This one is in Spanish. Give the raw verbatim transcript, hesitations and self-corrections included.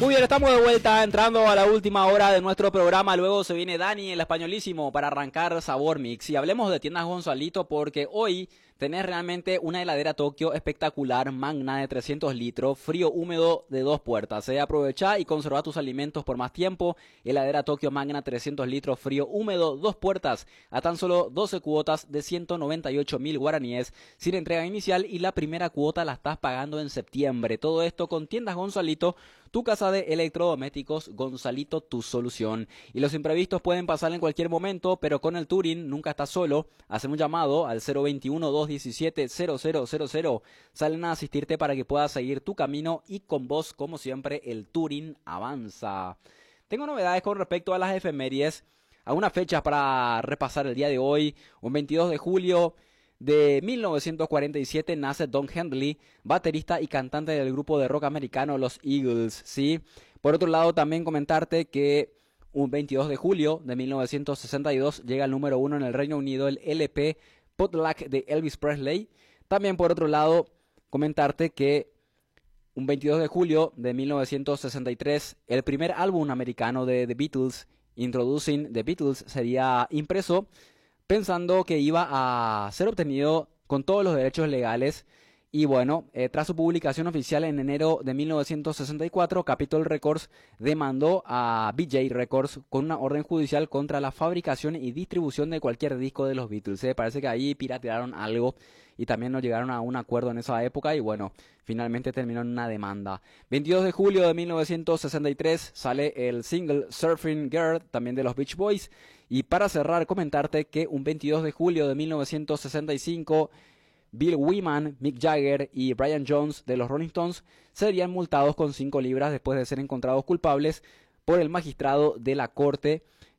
Muy bien, estamos de vuelta entrando a la última hora de nuestro programa. Luego se viene Dani, el españolísimo, para arrancar Sabor Mix. Y hablemos de Tiendas Gonzalito porque hoy tenés realmente una heladera Tokio espectacular, magna de trescientos litros, frío húmedo de dos puertas. ¿eh? Aprovechá y conserva tus alimentos por más tiempo. Heladera Tokio magna trescientos litros, frío húmedo, dos puertas, a tan solo doce cuotas de ciento noventa y ocho mil guaraníes, sin entrega inicial, y la primera cuota la estás pagando en septiembre. Todo esto con Tiendas Gonzalito, tu casa de electrodomésticos. Gonzalito, tu solución. Y los imprevistos pueden pasar en cualquier momento, pero con el Touring nunca estás solo. Hacemos un llamado al cero veintiuno, doscientos diecisiete, cero cero cero cero. Salen a asistirte para que puedas seguir tu camino, y con vos, como siempre, el Touring avanza. Tengo novedades con respecto a las efemérides. Algunas fechas para repasar el día de hoy. Un veintidós de julio de mil novecientos cuarenta y siete nace Don Henley, baterista y cantante del grupo de rock americano Los Eagles, ¿sí? Por otro lado, también comentarte que un veintidós de julio de mil novecientos sesenta y dos llega al número uno en el Reino Unido el L P Potluck de Elvis Presley. También, por otro lado, comentarte que un veintidós de julio de mil novecientos sesenta y tres el primer álbum americano de The Beatles, Introducing the Beatles, sería impreso, pensando que iba a ser obtenido con todos los derechos legales. Y bueno, eh, tras su publicación oficial en enero de mil novecientos sesenta y cuatro, Capitol Records demandó a B J Records con una orden judicial contra la fabricación y distribución de cualquier disco de los Beatles. ¿eh? Parece que ahí piratearon algo y también no llegaron a un acuerdo en esa época, y bueno, finalmente terminó en una demanda. veintidós de julio de mil novecientos sesenta y tres sale el single Surfing Girl, también de los Beach Boys. Y para cerrar, comentarte que un veintidós de julio de mil novecientos sesenta y cinco Bill Wyman, Mick Jagger y Brian Jones de los Rolling Stones serían multados con cinco libras después de ser encontrados culpables por el magistrado de la corte